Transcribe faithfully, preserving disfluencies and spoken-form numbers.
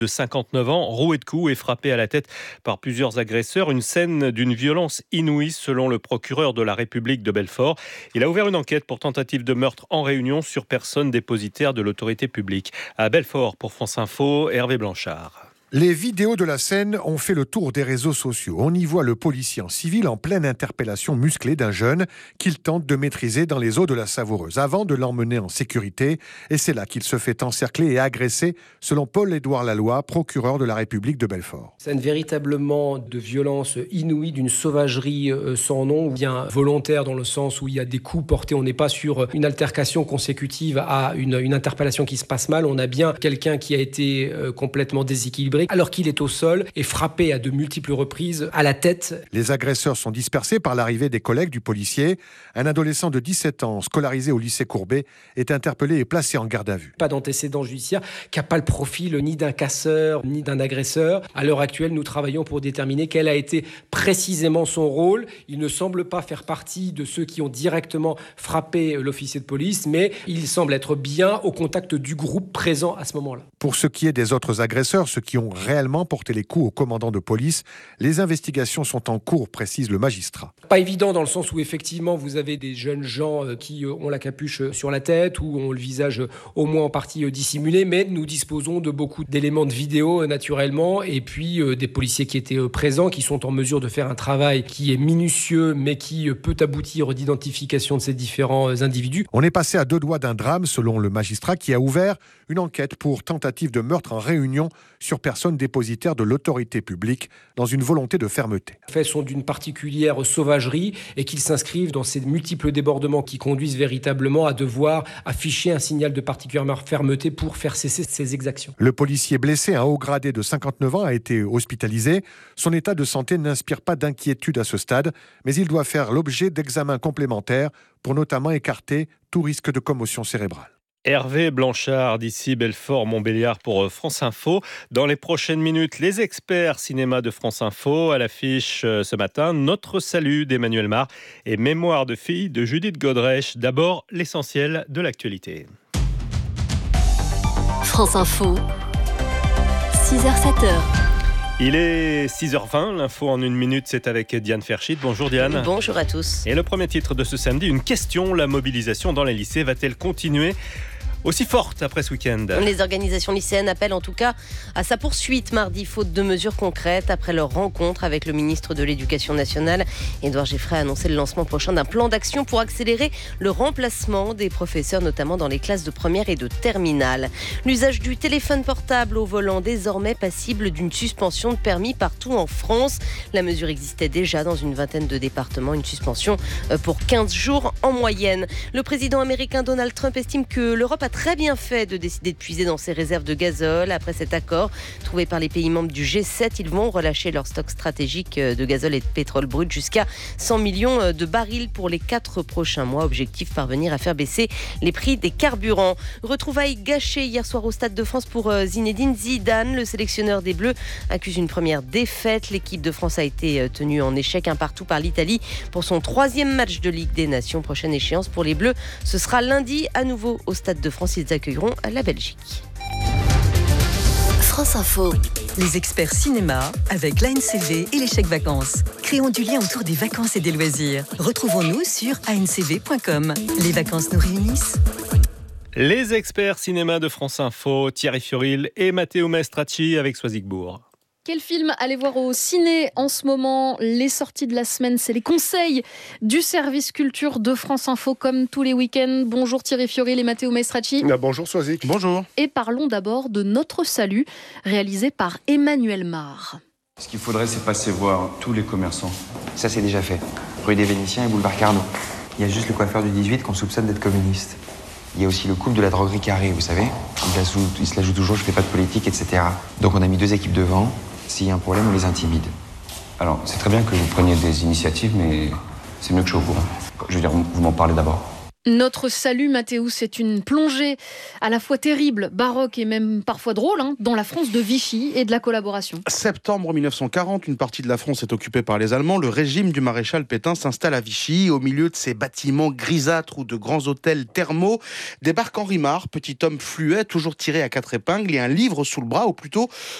de cinquante-neuf ans, roué de coups et frappé à la tête par plusieurs agresseurs. Une scène d'une violence inouïe selon le procureur de la République de Belfort. Il a ouvert une enquête pour tentative de meurtre en Réunion sur personne dépositaire de l'autorité publique. À Belfort, pour France Info, Hervé Blanchard. Les vidéos de la scène ont fait le tour des réseaux sociaux. On y voit le policier en civil en pleine interpellation musclée d'un jeune qu'il tente de maîtriser dans les eaux de la Savoureuse avant de l'emmener en sécurité. Et c'est là qu'il se fait encercler et agresser, selon Paul-Édouard Laloy, procureur de la République de Belfort. Scène véritablement de violence inouïe, d'une sauvagerie sans nom, ou bien volontaire dans le sens où il y a des coups portés. On n'est pas sur une altercation consécutive à une, une interpellation qui se passe mal. On a bien quelqu'un qui a été complètement déséquilibré alors qu'il est au sol et frappé à de multiples reprises à la tête. Les agresseurs sont dispersés par l'arrivée des collègues du policier. Un adolescent de dix-sept ans, scolarisé au lycée Courbet, est interpellé et placé en garde à vue. Pas d'antécédent judiciaire, qui n'a pas le profil ni d'un casseur, ni d'un agresseur. À l'heure actuelle, nous travaillons pour déterminer quel a été précisément son rôle. Il ne semble pas faire partie de ceux qui ont directement frappé l'officier de police, mais il semble être bien au contact du groupe présent à ce moment-là. Pour ce qui est des autres agresseurs, ceux qui ont réellement porté les coups au commandant de police, les investigations sont en cours, précise le magistrat. Pas évident dans le sens où effectivement vous avez des jeunes gens qui ont la capuche sur la tête ou ont le visage au moins en partie dissimulé, mais nous disposons de beaucoup d'éléments de vidéo naturellement et puis des policiers qui étaient présents, qui sont en mesure de faire un travail qui est minutieux mais qui peut aboutir d'identification de ces différents individus. On est passé à deux doigts d'un drame selon le magistrat qui a ouvert une enquête pour tentative de meurtre en Réunion sur personnes dépositaires de l'autorité publique dans une volonté de fermeté. Les faits sont d'une particulière sauvagerie et qu'ils s'inscrivent dans ces multiples débordements qui conduisent véritablement à devoir afficher un signal de particulière fermeté pour faire cesser ces exactions. Le policier blessé, un haut gradé de cinquante-neuf ans, a été hospitalisé. Son état de santé n'inspire pas d'inquiétude à ce stade, mais il doit faire l'objet d'examens complémentaires pour notamment écarter tout risque de commotion cérébrale. Hervé Blanchard d'ici Belfort-Montbéliard pour France Info. Dans les prochaines minutes, les experts cinéma de France Info. À l'affiche ce matin, Notre salut d'Emmanuel Mar et Mémoire de fille de Judith Godrèche. D'abord, l'essentiel de l'actualité. France Info, six heures sept heures. Il est six heures vingt, l'info en une minute, c'est avec Diane Ferchit. Bonjour Diane. Bonjour à tous. Et le premier titre de ce samedi, une question, la mobilisation dans les lycées va-t-elle continuer aussi forte après ce week-end? Les organisations lycéennes appellent en tout cas à sa poursuite mardi, faute de mesures concrètes après leur rencontre avec le ministre de l'Éducation nationale. Édouard Geffray a annoncé le lancement prochain d'un plan d'action pour accélérer le remplacement des professeurs, notamment dans les classes de première et de terminale. L'usage du téléphone portable au volant, désormais passible d'une suspension de permis partout en France. La mesure existait déjà dans une vingtaine de départements, une suspension pour quinze jours en moyenne. Le président américain Donald Trump estime que l'Europe a très bien fait de décider de puiser dans ses réserves de gazole. Après cet accord trouvé par les pays membres du G sept, ils vont relâcher leur stock stratégique de gazole et de pétrole brut jusqu'à cent millions de barils pour les quatre prochains mois. Objectif, parvenir à faire baisser les prix des carburants. Retrouvailles gâchées hier soir au Stade de France pour Zinedine Zidane. Le sélectionneur des Bleus accuse une première défaite. L'équipe de France a été tenue en échec un partout par l'Italie pour son troisième match de Ligue des Nations. Prochaine échéance pour les Bleus, ce sera lundi à nouveau au Stade de France. Ils accueilleront la Belgique. France Info. Les experts cinéma avec l'A N C V et les chèques vacances. Créons du lien autour des vacances et des loisirs. Retrouvons-nous sur a n c v point com. Les vacances nous réunissent. Les experts cinéma de France Info, Thierry Fioril et Matteo Maestracci avec Soisigbourg. Quel film allez voir au ciné en ce moment? Les sorties de la semaine, c'est les conseils du service culture de France Info comme tous les week-ends. Bonjour Thierry Fioril et Matteo Maestracci. Ah, bonjour Soisic. Bonjour. Et parlons d'abord de Notre salut, réalisé par Emmanuel Mar. Ce qu'il faudrait, c'est passer voir tous les commerçants. Ça, c'est déjà fait. Rue des Vénitiens et boulevard Carnot. Il y a juste le coiffeur du dix-huit qu'on soupçonne d'être communiste. Il y a aussi le couple de la droguerie Carré, vous savez. Il, la sou- il se la joue toujours, je fais pas de politique, et cetera. Donc on a mis deux équipes devant. S'il y a un problème, on les intimide. Alors, c'est très bien que vous preniez des initiatives, mais c'est mieux que je sois au courant. Je veux dire, vous m'en parlez d'abord. Notre salut, Mathéo, c'est une plongée à la fois terrible, baroque et même parfois drôle, hein, dans la France de Vichy et de la collaboration. Septembre mille neuf cent quarante, une partie de la France est occupée par les Allemands. Le régime du maréchal Pétain s'installe à Vichy. Au milieu de ces bâtiments grisâtres ou de grands hôtels thermaux, débarque Henri Marre, petit homme fluet, toujours tiré à quatre épingles et un livre sous le bras, ou plutôt